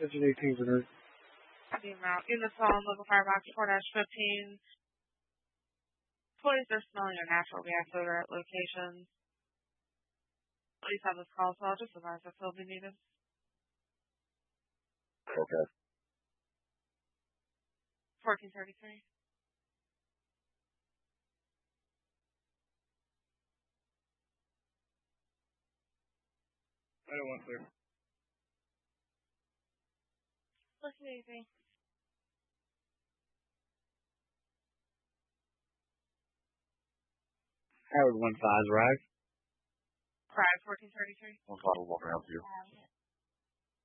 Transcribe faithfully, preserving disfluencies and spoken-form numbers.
Engine eighteen for her. The amount. Units on local firebox four fifteen. Employees are smelling a natural gas odor at locations. Please have this call, so I'll just advise if they'll be needed. Okay. fourteen thirty-three. I don't want to. Listen, anything. Howard one five, right? Five fourteen thirty-three. One five will walk around to you. Um,